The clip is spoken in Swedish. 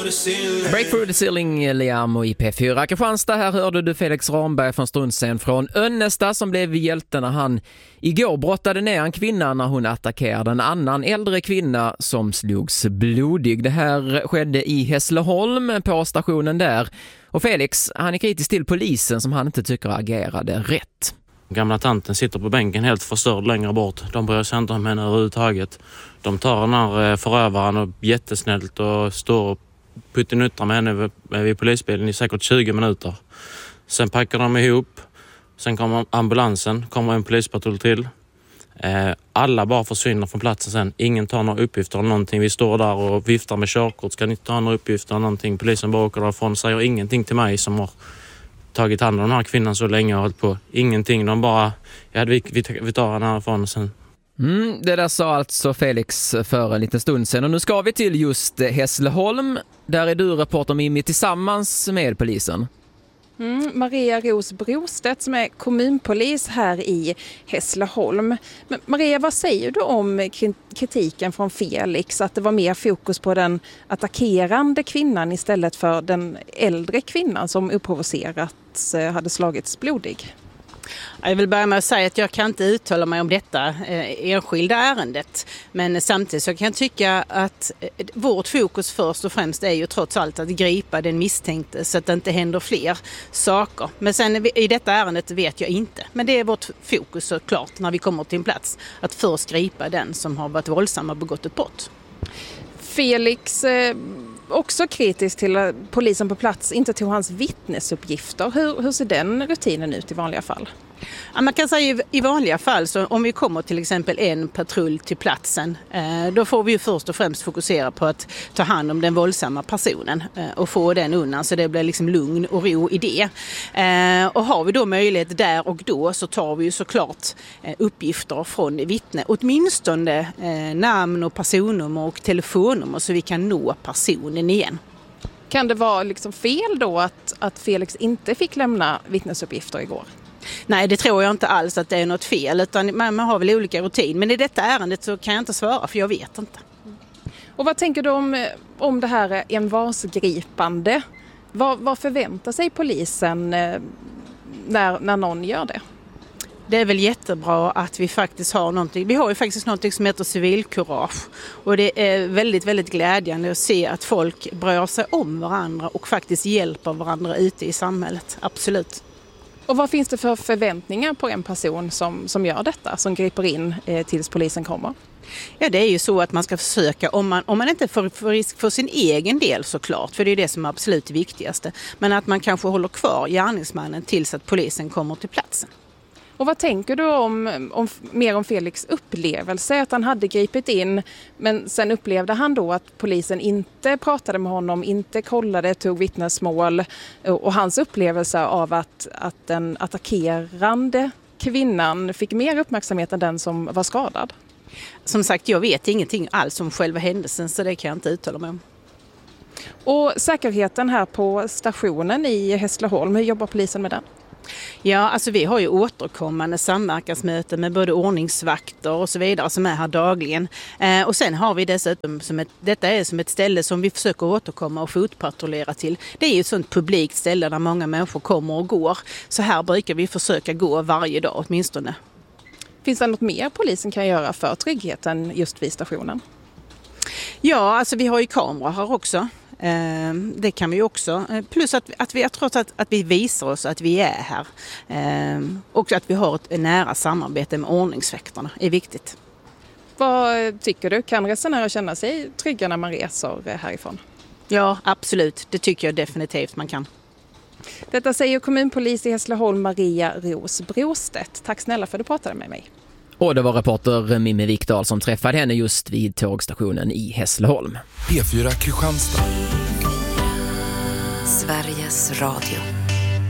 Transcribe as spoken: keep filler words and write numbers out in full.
the ceiling. Break through the ceiling, Liam och i P fyra Kristianstad. Här hörde du Felix Ramberg från stund sen från Önnesta som blev hjälte när han igår brottade ner en kvinna när hon attackerade en annan äldre kvinna som slogs blodig. Det här skedde i Hässleholm på stationen där. Och Felix, han är kritisk till polisen som han inte tycker agerade rätt. Gamla tanten sitter på bänken helt förstörd längre bort. De bryr sig inte om henne överhuvudtaget. De tar den här förövaren och jättesnällt och står och puttinuttrar med henne vid polisbilen i säkert tjugo minuter. Sen packar de ihop. Sen kommer ambulansen, kommer en polispatrull till. Alla bara försvinner från platsen sen. Ingen tar några uppgifter eller någonting. Vi står där och viftar med körkort. Ska ni ta några uppgifter eller någonting? Polisen bara åker därifrån, säger ingenting till mig som har tagit hand om den här kvinnan så länge och hållit på. Ingenting, de bara, ja, vi, vi, vi tar den härifrån sen. Mm, det där sa alltså Felix för en liten stund sedan. Och nu ska vi till just Hässleholm. Där är du reporter Mimmi tillsammans med polisen. Mm, Maria Ros Brostedt som är kommunpolis här i Hässleholm. Men Maria, vad säger du om kritiken från Felix att det var mer fokus på den attackerande kvinnan istället för den äldre kvinnan som oprovocerat hade slagits blodig? Jag vill börja med att säga att jag kan inte uttala mig om detta eh, enskilda ärendet. Men samtidigt så kan jag tycka att eh, vårt fokus först och främst är ju trots allt att gripa den misstänkte så att det inte händer fler saker. Men sen i detta ärendet vet jag inte. Men det är vårt fokus såklart när vi kommer till en plats att först gripa den som har varit våldsam och begått ett brott. Felix eh... också kritisk till att polisen på plats inte tog hans vittnesuppgifter. Hur, hur ser den rutinen ut i vanliga fall? Ja, man kan säga i vanliga fall så om vi kommer till exempel en patrull till platsen eh, då får vi ju först och främst fokusera på att ta hand om den våldsamma personen eh, och få den undan så det blir liksom lugn och ro i det. Eh, och har vi då möjlighet där och då så tar vi ju såklart eh, uppgifter från vittne. Åtminstone eh, namn och personnummer och telefonnummer så vi kan nå personen igen. Kan det vara liksom fel då att, att Felix inte fick lämna vittnesuppgifter igår? Nej, det tror jag inte alls att det är något fel utan man, man har väl olika rutin. Men i detta ärendet så kan jag inte svara för jag vet inte. Och vad tänker du om, om det här envarsgripande? Vad, vad förväntar sig polisen när, när någon gör det? Det är väl jättebra att vi faktiskt har någonting. Vi har ju faktiskt någonting som heter civilkurage. Och det är väldigt, väldigt glädjande att se att folk bryr sig om varandra och faktiskt hjälper varandra ute i samhället. Absolut. Och vad finns det för förväntningar på en person som, som gör detta, som griper in eh, tills polisen kommer? Ja, det är ju så att man ska försöka, om man, om man inte får, får risk för sin egen del såklart, för det är det som är absolut viktigaste, men att man kanske håller kvar gärningsmannen tills att polisen kommer till platsen. Och vad tänker du om, om mer om Felix upplevelse? Att han hade gripit in men sen upplevde han då att polisen inte pratade med honom, inte kollade, tog vittnesmål. Och hans upplevelse av att, att den attackerande kvinnan fick mer uppmärksamhet än den som var skadad. Som sagt, jag vet ingenting alls om själva händelsen så det kan jag inte uttala mig om. Och säkerheten här på stationen i Hässleholm, hur jobbar polisen med den? Ja, alltså vi har ju återkommande samverkansmöten med både ordningsvakter och så vidare som är här dagligen. Eh, och sen har vi dessutom, som ett, detta är som ett ställe som vi försöker återkomma och fotpatrullera till. Det är ju ett sånt publikt ställe där många människor kommer och går. Så här brukar vi försöka gå varje dag åtminstone. Finns det något mer polisen kan göra för tryggheten just vid stationen? Ja, alltså vi har ju kameror här också. Eh, det kan vi också. Plus att, att vi, jag tror att, att vi visar oss att vi är här. Eh, och att vi har ett nära samarbete med ordningsväktarna är viktigt. Vad tycker du? Kan resenärer känna sig trygga när man reser härifrån? Ja, absolut. Det tycker jag definitivt man kan. Detta säger kommunpolis i Hässleholm Maria Ros Brostedt. Tack snälla för att du pratade med mig. Och det var reporter Mimmi Vikdahl som träffade henne just vid tågstationen i Hässleholm. P fyra Kristianstad. Sveriges Radio.